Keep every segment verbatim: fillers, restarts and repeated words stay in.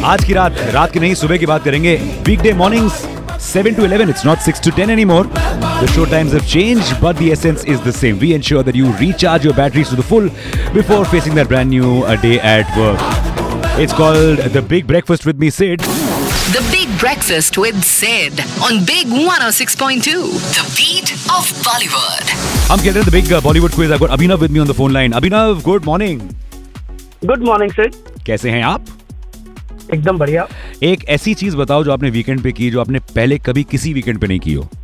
आज की रात रात की नहीं सुबह की बात करेंगे. Weekday mornings seven to eleven. It's not six to ten anymore. The show times have changed, but the essence is the same. We ensure that you recharge your batteries to the full before facing that brand new uh, day at work. It's called The Big Breakfast with me, Sid. The Big Breakfast with Sid on Big one oh six point two. The beat of Bollywood. हम खेल रहे हैं The Big uh, Bollywood quiz. I've got Abhinav with me on the phone line. Abhinav, good morning. Good morning sir. कैसे हैं आप? एकदम बढ़िया. एक ऐसी चीज बताओ जो आपने वीकेंड पे की जो आपने पहले कभी किसी वीकेंड पे नहीं की हो.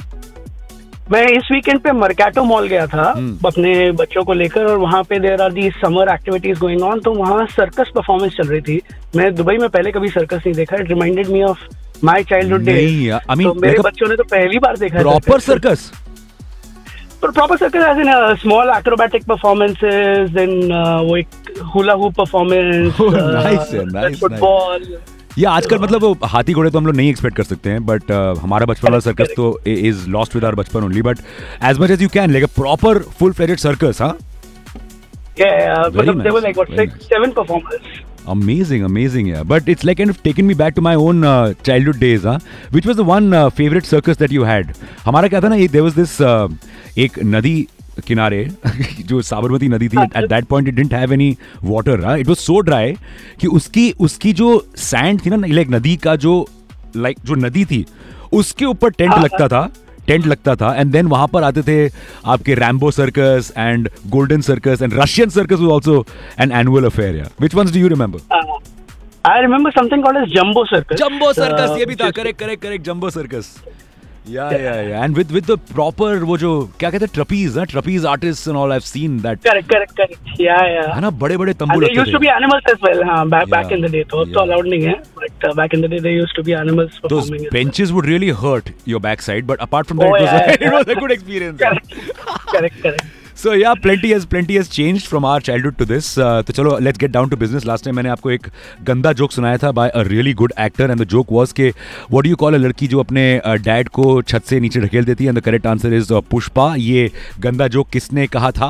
मैं इस वीकेंड पे मर्काटो मॉल गया था अपने बच्चों को लेकर, और वहाँ पे there are the summer activities going on. तो वहाँ सर्कस परफॉर्मेंस चल रही थी. मैं दुबई में पहले कभी सर्कस नहीं देखा. It reminded me of my childhood day. I mean, तो मेरे बच्चों ने तो पहली बार देखा है proper circus. Proper circus as in small acrobatic performances, then वो एक hula hoop performance, nice nice football. ये आजकल मतलब वो हाथी घोड़े तो हम लोग नहीं एक्सपेक्ट कर सकते हैं, बट uh, हमारा बचपन वाला सर्कस तो इज लॉस्ट विद आवर बचपन only. But as much as you can like a proper full fledged circus. हाँ, yeah, but there were like what six seven performers. Amazing, amazing, yeah. But it's like kind of taken me back to my own uh, childhood days, huh? Which was the one uh, favorite circus that you had? हमारा क्या था ना, there was this uh, एक नदी किनारे जो साबरमती नदी थी. At that point it didn't have any water, huh? It was so dry कि उसकी उसकी जो sand थी ना, like नदी का जो like जो नदी थी उसके ऊपर टेंट लगता था टेंट लगता था एंड देन वहां पर आते थे आपके Rambo circus and golden circus and Russian circus was also an annual affair. या which once do you remember? I remember something called as jumbo circus. Jumbo circus ये भी था. Correct correct correct jumbo circus. या या या and with with the proper वो जो क्या कहते हैं ट्रपीज ना trapezius artist and all. I have seen that. Correct correct correct. या या है ना, बड़े बड़े तंबू लगते थे. Used to be animals as well. हां, back back in the day तो तो अलाउड नहीं है, but back in the day they used to be animals performing. Those benches would really hurt your backside, but apart from that, oh, it, was yeah, a, it was a good experience. Correct, correct, correct. So yeah, plenty has plenty has changed from our childhood to this. Uh, तो चलो let's get down to business. Last time मैंने आपको एक गंदा joke सुनाया था by a really good actor, and the joke was कि what do you call a लड़की जो अपने डैड को छत से नीचे ढकेल देती है? And the correct answer is uh, Pushpa. ये गंदा जोक किसने कहा था?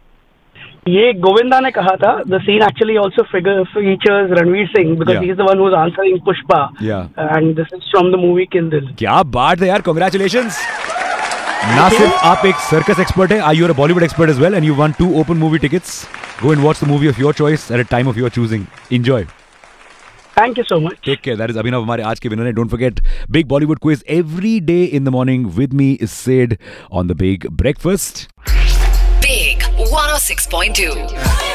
ये गोविंदा ने कहा था. The scene actually also figure features Ranveer Singh because yeah. he is the one who is answering Pushpa. Yeah. And this is from the movie Kill Dil. क्या बात है यार, congratulations. ना सिर्फ आप एक सर्कस एक्सपर्ट है, are you a Bollywood expert as well, and you won two open movie tickets. Go and watch the movie of your choice at a time of your choosing. Enjoy. Thank you so much. Take care. That is Abhinav, हमारे आज के winner हैं. Don't forget Big Bollywood quiz every day in the morning with me is Sid on the Big Breakfast. Big one oh six point two.